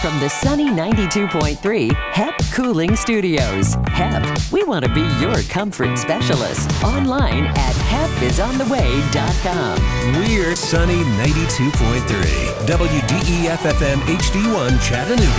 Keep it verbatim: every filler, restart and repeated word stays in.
from the Sunny ninety-two point three H E P Cooling Studios. H E P, we want to be your comfort specialist. Online at heppisontheway dot com. We're Sunny ninety-two point three, W D E F F M H D one Chattanooga.